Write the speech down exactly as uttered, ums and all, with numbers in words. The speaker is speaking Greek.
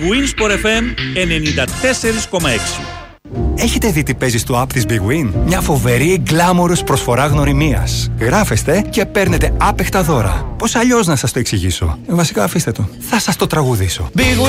Winsport εφ εμ ενενήντα τέσσερα κόμμα έξι. Έχετε δει τι παίζει στο app της Big Win? Μια φοβερή γκλάμορος προσφορά γνωριμίας. Γράφεστε και παίρνετε άπεχτα δώρα. Πώς αλλιώς να σας το εξηγήσω? Βασικά αφήστε το. Θα σας το τραγουδήσω. Big Win!